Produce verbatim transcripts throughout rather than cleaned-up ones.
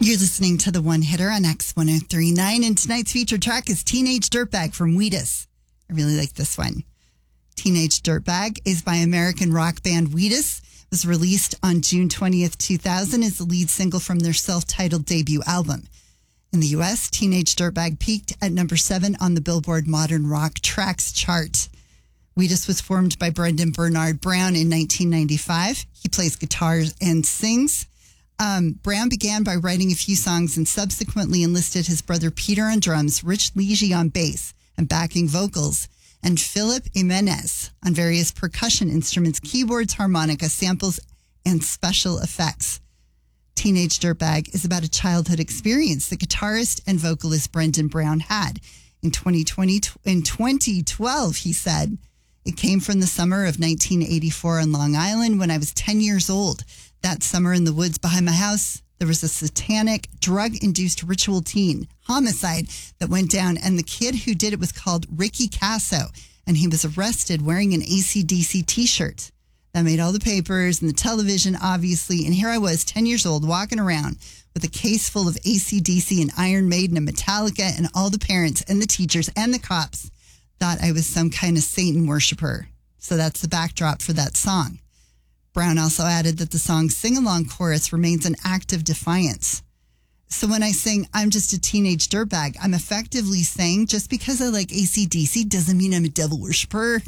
You're listening to the One Hitter on X one oh three point nine, and tonight's featured track is Teenage Dirtbag from Wheatus. I really like this one. Teenage Dirtbag is by American rock band Wheatus. It was released on June twentieth, two thousand as the lead single from their self-titled debut album. In the U S, Teenage Dirtbag peaked at number seven on the Billboard Modern Rock Tracks chart. Wheatus was formed by Brendan Bernard Brown in nineteen ninety-five. He plays guitar and sings. Um, Brown began by writing a few songs and subsequently enlisted his brother Peter on drums, Rich Legy on bass and backing vocals, and Philip Jimenez on various percussion instruments, keyboards, harmonica, samples, and special effects. Teenage Dirtbag is about a childhood experience the guitarist and vocalist Brendan Brown had. In twenty twenty, in twenty twelve, he said, "It came from the summer of nineteen eighty-four on Long Island when I was ten years old. That summer in the woods behind my house, there was a satanic, drug-induced ritual teen homicide that went down, and the kid who did it was called Ricky Casso, and he was arrested wearing an A C D C t-shirt. That made all the papers and the television, obviously, and here I was, ten years old, walking around with a case full of A C D C and Iron Maiden and Metallica, and all the parents and the teachers and the cops thought I was some kind of Satan worshiper." So that's the backdrop for that song. Brown also added that the song's sing-along chorus remains an act of defiance. So when I sing, "I'm just a teenage dirtbag," I'm effectively saying just because I like A C D C doesn't mean I'm a devil worshiper.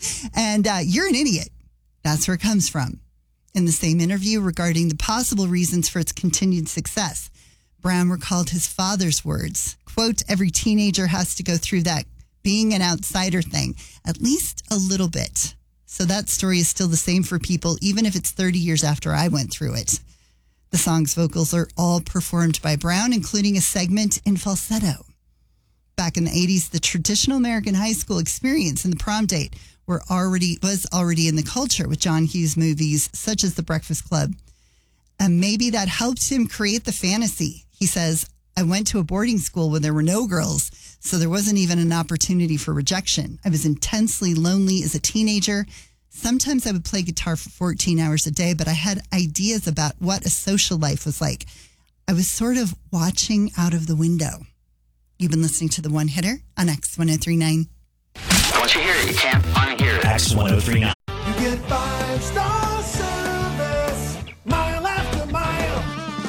and uh, you're an idiot. That's where it comes from. In the same interview regarding the possible reasons for its continued success, Brown recalled his father's words, quote, "Every teenager has to go through that being an outsider thing, at least a little bit. So that story is still the same for people, even if it's thirty years after I went through it." The song's vocals are all performed by Brown, including a segment in falsetto. Back in the eighties, the traditional American high school experience and the prom date were already was already in the culture with John Hughes movies such as The Breakfast Club. And maybe that helped him create the fantasy. He says, "I went to a boarding school where there were no girls, so there wasn't even an opportunity for rejection. I was intensely lonely as a teenager. Sometimes I would play guitar for fourteen hours a day, but I had ideas about what a social life was like. I was sort of watching out of the window." You've been listening to The One Hitter on X one oh three point nine. Once you hear it, you can't unhear it. X one oh three point nine. You get five-star service, mile after mile.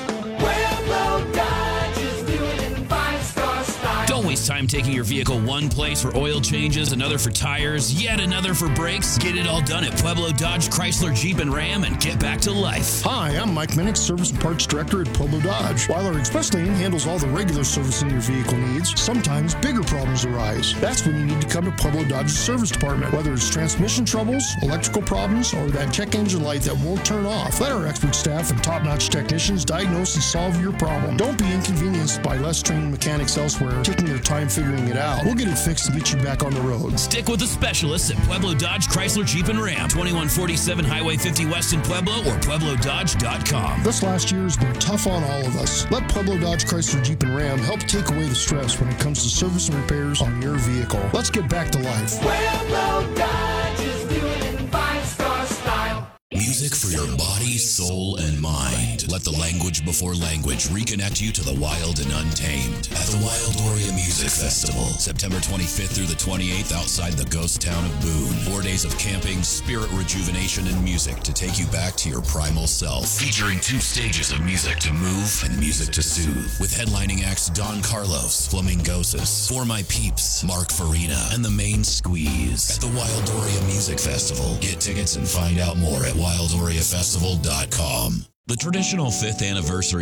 Pueblo Dodge is doing it in five-star style. Don't waste time taking your vehicle one place for oil changes, another for tires, yet another for brakes. Get it all done at Pueblo Dodge, Chrysler, Jeep, and Ram and get back to life. Hi, I'm Mike Minnick, Service and Parts Director at Pueblo Dodge. While our express lane handles all the regular servicing your vehicle needs, sometimes bigger problems arise. That's when you need to come to Pueblo Dodge's service department. Whether it's transmission troubles, electrical problems, or that check engine light that won't turn off, let our expert staff and top-notch technicians diagnose and solve your problem. Don't be inconvenienced by less trained mechanics elsewhere taking their time figuring it out. We'll get it fixed and get you back on the road. Stick with the specialists at Pueblo Dodge, Chrysler, Jeep, and Ram. twenty-one forty-seven Highway fifty West in Pueblo or pueblo dodge dot com. This last year has been tough on all of us. Let Pueblo Dodge, Chrysler, Jeep, and Ram help take away the stress when it comes to service and repairs on your vehicle. Let's get back to life. Pueblo Dodge is doing it in five-star style. Music for your body, soul, and mind. Let the language before language reconnect you to the wild and untamed at the Wildoria Music Festival, September twenty-fifth through the twenty-eighth outside the ghost town of Boone. Four days of camping, spirit rejuvenation, and music to take you back to your primal self. Featuring two stages of music to move and music to soothe. With headlining acts Don Carlos, Flamingosis, For My Peeps, Mark Farina, and The Main Squeeze. At the Wildoria Music Festival. Get tickets and find out more at wild oria festival dot com. The traditional fifth anniversary